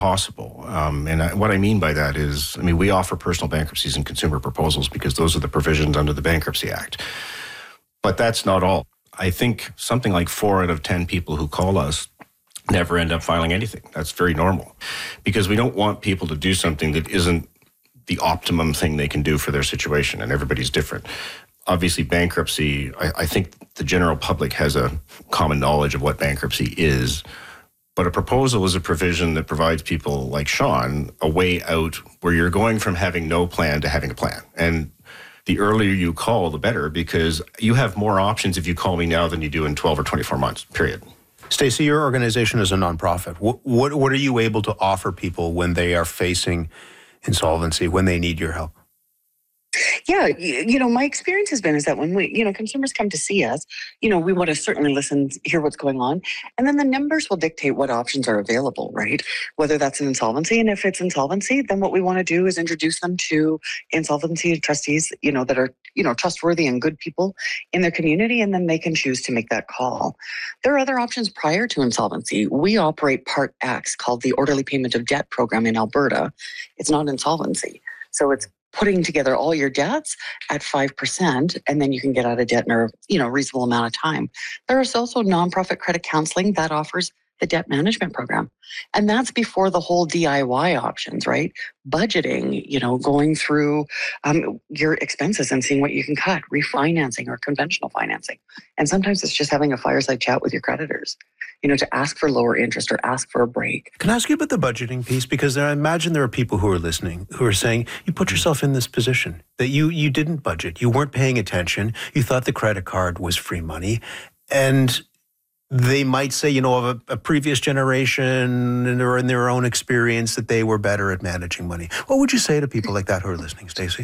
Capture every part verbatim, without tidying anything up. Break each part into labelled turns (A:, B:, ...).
A: possible. Um, and I, what I mean by that is, I mean, we offer personal bankruptcies and consumer proposals because those are the provisions under the Bankruptcy Act. But that's not all. I think something like four out of ten people who call us never end up filing anything. That's very normal because we don't want people to do something that isn't the optimum thing they can do for their situation, and everybody's different. Obviously, bankruptcy, I, I think the general public has a common knowledge of what bankruptcy is. But a proposal is a provision that provides people like Sean a way out where you're going from having no plan to having a plan. And the earlier you call, the better, because you have more options if you call me now than you do in twelve or twenty-four months, period.
B: Stacey, your organization is a nonprofit. What, what, what are you able to offer people when they are facing insolvency, when they need your help?
C: Yeah, you, you know, my experience has been is that when we, you know, consumers come to see us, you know, we want to certainly listen, hear what's going on. And then the numbers will dictate what options are available, right? Whether that's an insolvency. And if it's insolvency, then what we want to do is introduce them to insolvency trustees, you know, that are, you know, trustworthy and good people in their community. And then they can choose to make that call. There are other options prior to insolvency. We operate Part X called the Orderly Payment of Debt program in Alberta. It's not insolvency. So it's putting together all your debts at five percent, and then you can get out of debt in a you know, reasonable amount of time. There is also nonprofit credit counseling that offers the debt management program. And that's before the whole D I Y options, right? Budgeting, you know, going through um, your expenses and seeing what you can cut, refinancing or conventional financing. And sometimes it's just having a fireside chat with your creditors, you know, to ask for lower interest or ask for a break.
B: Can I ask you about the budgeting piece? Because I imagine there are people who are listening who are saying, you put yourself in this position, that you, you didn't budget, you weren't paying attention, you thought the credit card was free money, and they might say, you know, of a, a previous generation or in their own experience that they were better at managing money. What would you say to people like that who are listening, Stacey?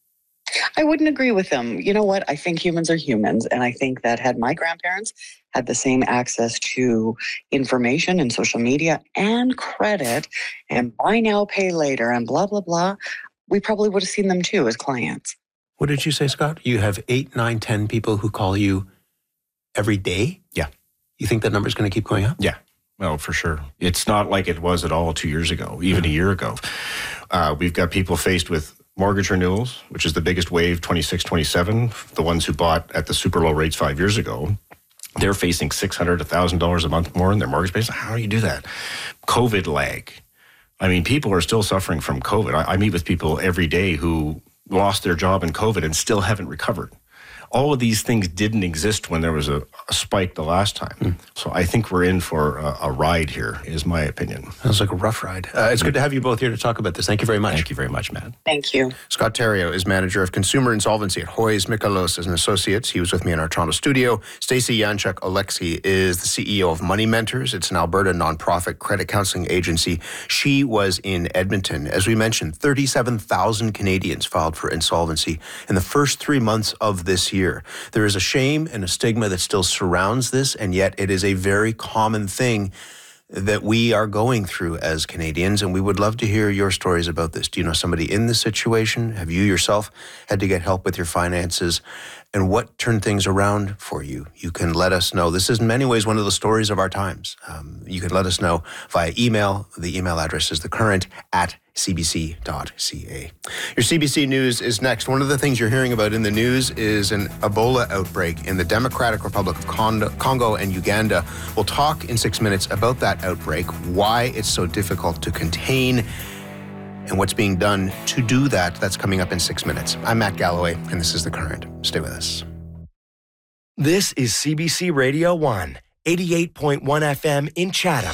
C: I wouldn't agree with them. You know what? I think humans are humans. And I think that had my grandparents had the same access to information and social media and credit and buy now, pay later and blah, blah, blah, we probably would have seen them too as clients.
B: What did you say, Scott? You have eight, nine, ten people who call you every day?
A: Yeah.
B: You think that number's going to keep going up?
A: Yeah, well, for sure. It's not like it was at all two years ago, even mm-hmm. a year ago. Uh, we've got people faced with mortgage renewals, which is the biggest wave, twenty-six, twenty-seven. The ones who bought at the super low rates five years ago, they're facing six hundred dollars, one thousand dollars a month more in their mortgage payments. How do you do that? COVID lag. I mean, people are still suffering from COVID. I, I meet with people every day who lost their job in COVID and still haven't recovered. All of these things didn't exist when there was a, a spike the last time. Mm. So I think we're in for a, a ride here, is my opinion.
B: Sounds like a rough ride. Uh, it's mm. good to have you both here to talk about this. Thank you very much.
A: Thank you very much, Matt.
C: Thank you.
B: Scott Theriault is manager of consumer insolvency at Hoyes Michaelos as an associates. He was with me in our Toronto studio. Stacey Yanchuk-Alexie is the C E O of Money Mentors. It's an Alberta nonprofit credit counseling agency. She was in Edmonton. As we mentioned, thirty-seven thousand Canadians filed for insolvency in the first three months of this year. There is a shame and a stigma that still surrounds this, and yet it is a very common thing that we are going through as Canadians, and we would love to hear your stories about this. Do you know somebody in this situation? Have you yourself had to get help with your finances? And what turned things around for you? You can let us know. This is in many ways one of the stories of our times. Um, you can let us know via email. The email address is thecurrent at c b c dot c a. Your C B C News is next. One of the things you're hearing about in the news is an Ebola outbreak in the Democratic Republic of Congo and Uganda. We'll talk in six minutes about that outbreak, why it's so difficult to contain, and what's being done to do that. That's coming up in six minutes. I'm Matt Galloway, and this is The Current. Stay with us.
D: This is C B C Radio one, eighty-eight point one F M in Chatham.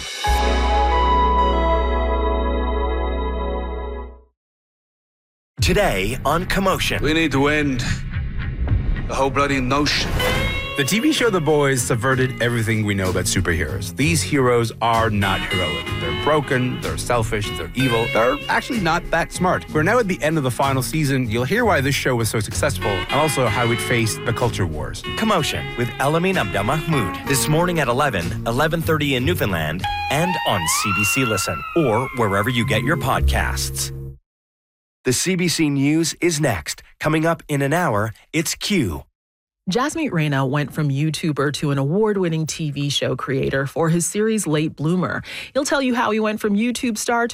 D: Today on Commotion.
E: We need to end the whole bloody notion.
F: The T V show The Boys subverted everything we know about superheroes. These heroes are not heroic. They're broken, they're selfish, they're evil. They're actually not that smart. We're now at the end of the final season. You'll hear why this show was so successful and also how it faced the culture wars.
D: Commotion with Elamin Abdelmahmoud. This morning at eleven, eleven thirty in Newfoundland, and on C B C Listen or wherever you get your podcasts. The C B C News is next. Coming up in an hour, it's Q.
G: Jasmeet Rana went from YouTuber to an award-winning T V show creator for his series Late Bloomer. He'll tell you how he went from YouTube star to